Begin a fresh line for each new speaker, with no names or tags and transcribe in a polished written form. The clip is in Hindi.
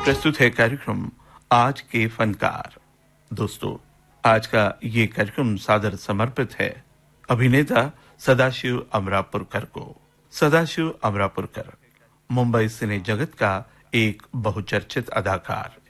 प्रस्तुत है कार्यक्रम आज के फनकार। दोस्तों, आज का ये कार्यक्रम सादर समर्पित है अभिनेता सदाशिव अमरापुरकर को। सदाशिव अमरापुरकर मुंबई सिने जगत का एक बहुचर्चित अदाकार।